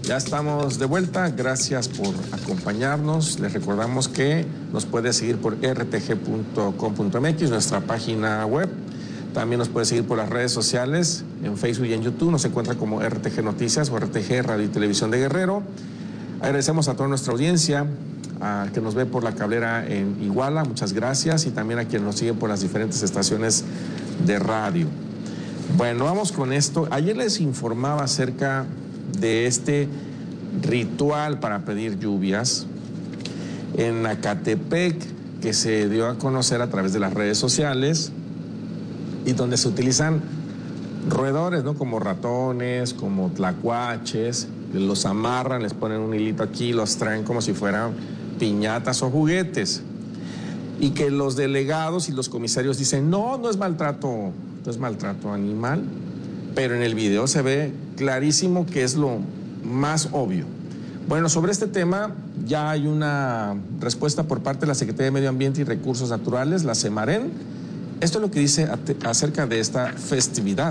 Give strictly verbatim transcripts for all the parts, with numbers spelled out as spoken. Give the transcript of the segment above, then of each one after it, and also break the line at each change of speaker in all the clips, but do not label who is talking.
Ya estamos de vuelta, gracias por acompañarnos. Les recordamos que nos puede seguir por r t g punto com punto m x, nuestra página web. También nos puede seguir por las redes sociales, en Facebook y en YouTube. Nos encuentra como R T G Noticias o R T G Radio y Televisión de Guerrero. Agradecemos a toda nuestra audiencia, a que nos ve por la cablera en Iguala, muchas gracias, y también a quienes nos siguen por las diferentes estaciones de radio. Bueno, vamos con esto. Ayer les informaba acerca de este ritual para pedir lluvias en Acatepec, que se dio a conocer a través de las redes sociales y donde se utilizan roedores, ¿no? Como ratones, como tlacuaches, los amarran, les ponen un hilito aquí, los traen como si fueran piñatas o juguetes. Y que los delegados y los comisarios dicen, no, no es maltrato, no es maltrato animal, pero en el video se ve clarísimo que es lo más obvio. Bueno, sobre este tema ya hay una respuesta por parte de la Secretaría de Medio Ambiente y Recursos Naturales, la Semarén. Esto es lo que dice acerca de esta festividad.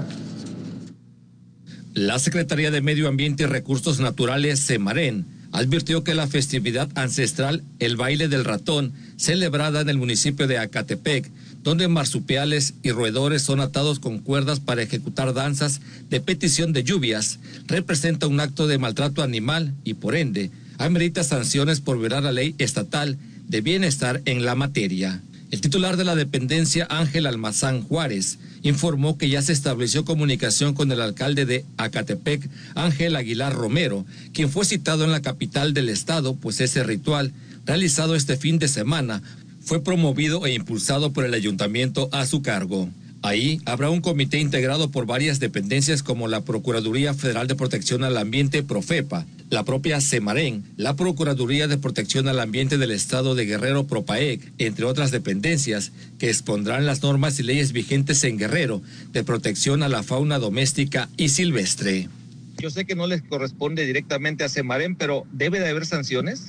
La Secretaría de Medio Ambiente y Recursos Naturales, Semarén, advirtió que la festividad ancestral, el baile del ratón, celebrada en el municipio de Acatepec, donde marsupiales y roedores son atados con cuerdas para ejecutar danzas de petición de lluvias, representa un acto de maltrato animal y, por ende, amerita sanciones por violar la ley estatal de bienestar en la materia. El titular de la dependencia, Ángel Almazán Juárez, informó que ya se estableció comunicación con el alcalde de Acatepec, Ángel Aguilar Romero, quien fue citado en la capital del estado, pues ese ritual, realizado este fin de semana, fue promovido e impulsado por el ayuntamiento a su cargo. Ahí habrá un comité integrado por varias dependencias como la Procuraduría Federal de Protección al Ambiente, Profepa, la propia Semarén, la Procuraduría de Protección al Ambiente del Estado de Guerrero, Propaec, entre otras dependencias, que expondrán las normas y leyes vigentes en Guerrero de protección a la fauna doméstica y silvestre.
Yo sé que no les corresponde directamente a Semarén, pero ¿debe de haber sanciones?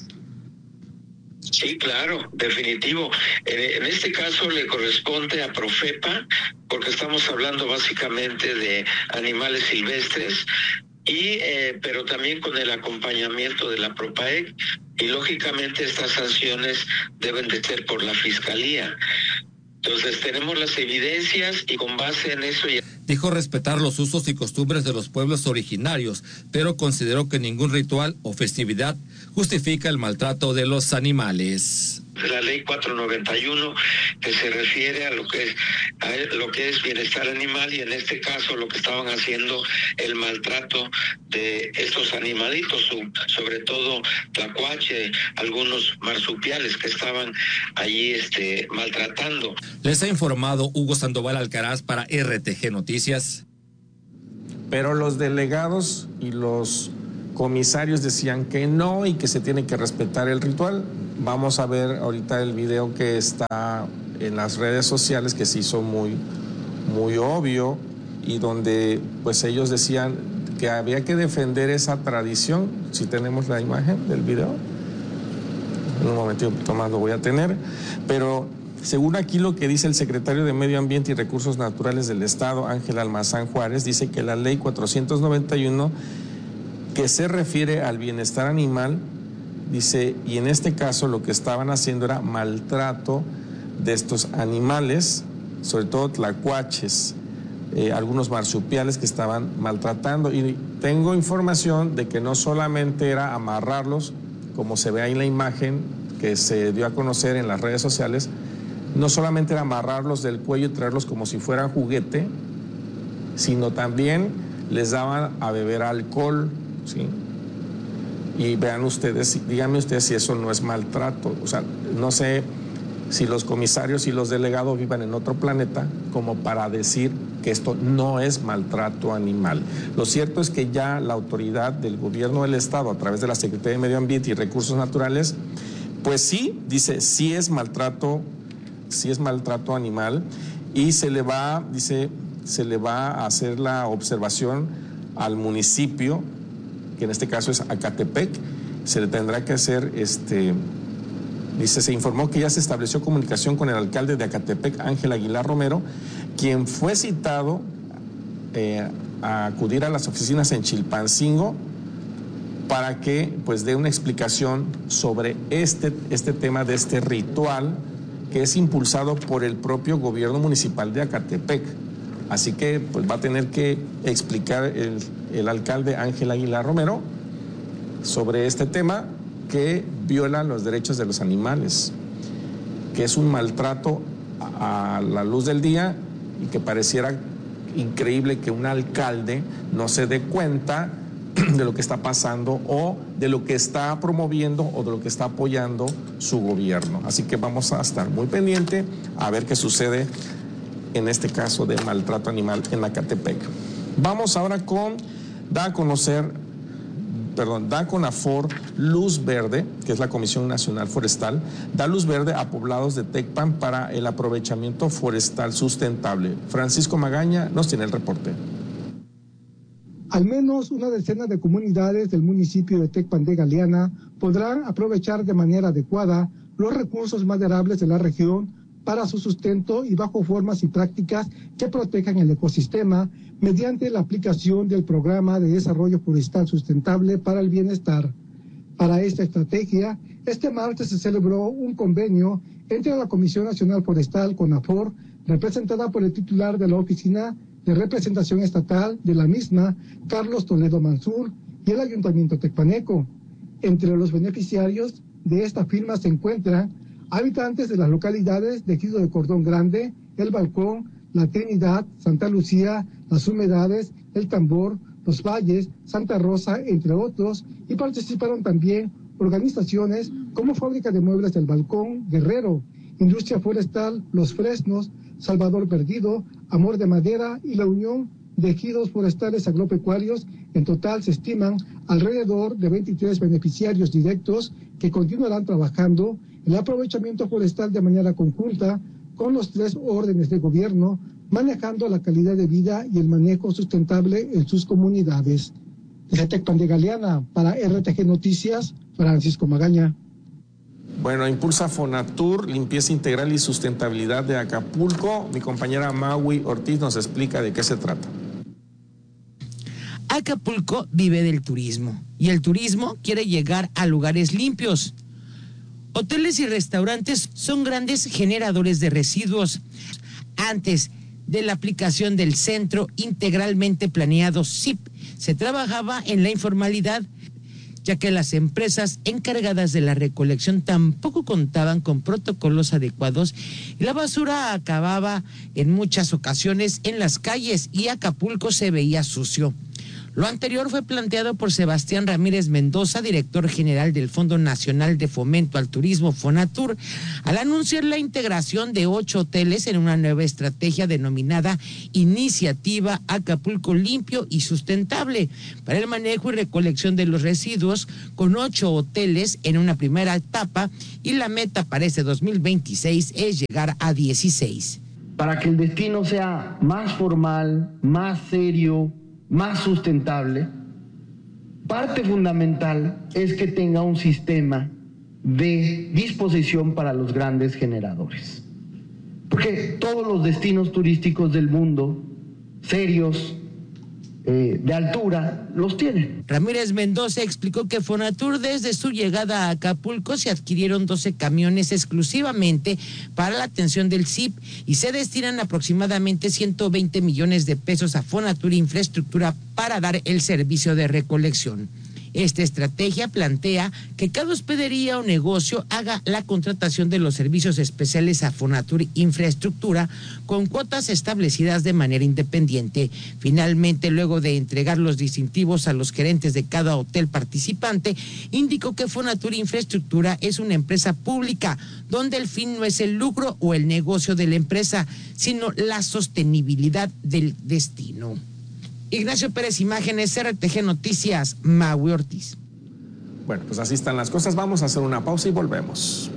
Sí, claro, definitivo. En, en este caso le corresponde a Profepa, porque estamos hablando básicamente de animales silvestres, y eh, pero también con el acompañamiento de la Propaec, y lógicamente estas sanciones deben de ser por la Fiscalía. Entonces tenemos las evidencias y con base en eso ya...
Dijo respetar los usos y costumbres de los pueblos originarios, pero consideró que ningún ritual o festividad justifica el maltrato de los animales.
La ley cuatrocientos noventa y uno, que se refiere a lo que es a lo que es bienestar animal, y en este caso lo que estaban haciendo, el maltrato de estos animalitos, sobre todo tlacuache, algunos marsupiales que estaban allí este maltratando.
Les ha informado Hugo Sandoval Alcaraz para R T G Noticias.
Pero los delegados y los comisarios decían que no y que se tiene que respetar el ritual. Vamos a ver ahorita el video que está en las redes sociales, que se hizo muy, muy obvio, y donde pues ellos decían que había que defender esa tradición. Si tenemos la imagen del video, en un momentito más lo voy a tener, pero según aquí lo que dice el secretario de Medio Ambiente y Recursos Naturales del Estado, Ángel Almazán Juárez, dice que la ley cuatrocientos noventa y uno, que se refiere al bienestar animal, dice, y en este caso lo que estaban haciendo era maltrato de estos animales, sobre todo tlacuaches, eh, algunos marsupiales que estaban maltratando. Y tengo información de que no solamente era amarrarlos, como se ve ahí en la imagen que se dio a conocer en las redes sociales, no solamente era amarrarlos del cuello y traerlos como si fueran juguete, sino también les daban a beber alcohol, ¿sí? Y vean ustedes, díganme ustedes si eso no es maltrato. O sea, no sé si los comisarios y los delegados vivan en otro planeta como para decir que esto no es maltrato animal. Lo cierto es que ya la autoridad del gobierno del Estado, a través de la Secretaría de Medio Ambiente y Recursos Naturales, pues sí, dice, sí es maltrato, sí es maltrato animal, y se le va, dice, se le va a hacer la observación al municipio, que en este caso es Acatepec. Se le tendrá que hacer, este, dice, se informó que ya se estableció comunicación con el alcalde de Acatepec, Ángel Aguilar Romero, quien fue citado eh, a acudir a las oficinas en Chilpancingo para que pues dé una explicación sobre este, este tema de este ritual que es impulsado por el propio gobierno municipal de Ecatepec. Así que pues va a tener que explicar el, el alcalde Ángel Aguilar Romero sobre este tema que viola los derechos de los animales, que es un maltrato a la luz del día y que pareciera increíble que un alcalde no se dé cuenta de lo que está pasando o de lo que está promoviendo o de lo que está apoyando su gobierno. Así que vamos a estar muy pendiente a ver qué sucede en este caso de maltrato animal en Ecatepec. Vamos ahora con, da a conocer, perdón, da con Afor luz verde, que es la Comisión Nacional Forestal, da luz verde a poblados de Tecpan para el aprovechamiento forestal sustentable. Francisco Magaña nos tiene el reporte.
Al menos una decena de comunidades del municipio de Tecpan de Galeana podrán aprovechar de manera adecuada los recursos maderables de la región para su sustento y bajo formas y prácticas que protejan el ecosistema mediante la aplicación del Programa de Desarrollo Forestal Sustentable para el Bienestar. Para esta estrategia, este martes se celebró un convenio entre la Comisión Nacional Forestal con Afor, representada por el titular de la Oficina de Representación Estatal de la misma, Carlos Toledo Mansur, y el Ayuntamiento tecpaneco. Entre los beneficiarios de esta firma se encuentran habitantes de las localidades de Ejido de Cordón Grande, El Balcón, La Trinidad, Santa Lucía, Las Humedades, El Tambor, Los Valles, Santa Rosa, entre otros, y participaron también organizaciones como Fábrica de Muebles del Balcón, Guerrero, Industria Forestal, Los Fresnos, Salvador Perdido, Amor de Madera y la Unión de Ejidos Forestales Agropecuarios. En total se estiman alrededor de veintitrés beneficiarios directos que continuarán trabajando en el aprovechamiento forestal de manera conjunta con los tres órdenes de gobierno, manejando la calidad de vida y el manejo sustentable en sus comunidades. Desde Tecpan de Galeana, para R T G Noticias, Francisco Magaña.
Bueno, impulsa Fonatur, limpieza integral y sustentabilidad de Acapulco. Mi compañera Maui Ortiz nos explica de qué se trata.
Acapulco vive del turismo y el turismo quiere llegar a lugares limpios. Hoteles y restaurantes son grandes generadores de residuos. Antes de la aplicación del Centro Integralmente Planeado C I P, se trabajaba en la informalidad, ya que las empresas encargadas de la recolección tampoco contaban con protocolos adecuados y la basura acababa en muchas ocasiones en las calles y Acapulco se veía sucio. Lo anterior fue planteado por Sebastián Ramírez Mendoza, director general del Fondo Nacional de Fomento al Turismo, Fonatur, al anunciar la integración de ocho hoteles en una nueva estrategia denominada Iniciativa Acapulco Limpio y Sustentable para el manejo y recolección de los residuos, con ocho hoteles en una primera etapa, y la meta para este dos mil veintiséis es llegar a dieciséis.
Para que el destino sea más formal, más serio, más sustentable, parte fundamental es que tenga un sistema de disposición para los grandes generadores. Porque todos los destinos turísticos del mundo, serios, eh, de altura, los tienen.
Ramírez Mendoza explicó que Fonatur, desde su llegada a Acapulco, se adquirieron doce camiones exclusivamente para la atención del C I P y se destinan aproximadamente ciento veinte millones de pesos a Fonatur Infraestructura para dar el servicio de recolección. Esta estrategia plantea que cada hospedería o negocio haga la contratación de los servicios especiales a Fonatur Infraestructura con cuotas establecidas de manera independiente. Finalmente, luego de entregar los distintivos a los gerentes de cada hotel participante, indicó que Fonatur Infraestructura es una empresa pública donde el fin no es el lucro o el negocio de la empresa, sino la sostenibilidad del destino. Ignacio Pérez, Imágenes, R T G Noticias, Maui Ortiz.
Bueno, pues así están las cosas. Vamos a hacer una pausa y volvemos.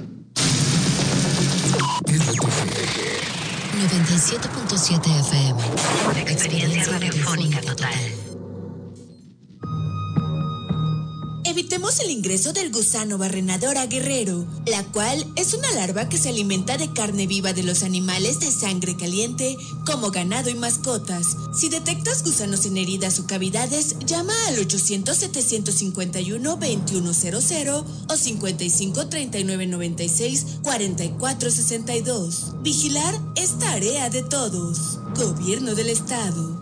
noventa y siete punto siete F M. Experiencia radiofónica total.
Evitemos el ingreso del gusano barrenador a Guerrero, la cual es una larva que se alimenta de carne viva de los animales de sangre caliente, como ganado y mascotas. Si detectas gusanos en heridas o cavidades, llama al ochocientos, setecientos cincuenta y uno, veintiuno cero cero o cincuenta y cinco, treinta y nueve, noventa y seis, cuarenta y cuatro sesenta y dos. Vigilar es tarea de todos. Gobierno del Estado.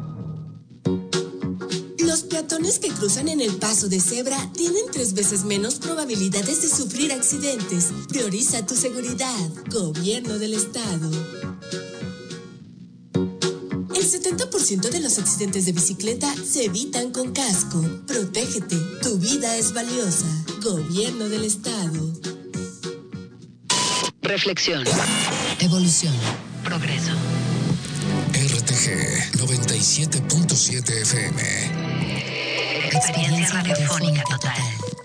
Los peatones que cruzan en el paso de cebra tienen tres veces menos probabilidades de sufrir accidentes. Prioriza tu seguridad. Gobierno del Estado. El setenta por ciento de los accidentes de bicicleta se evitan con casco. Protégete. Tu vida es valiosa. Gobierno del Estado.
Reflexión. Evolución. Progreso.
R T G noventa y siete punto siete F M.
Experiencia radiofónica total.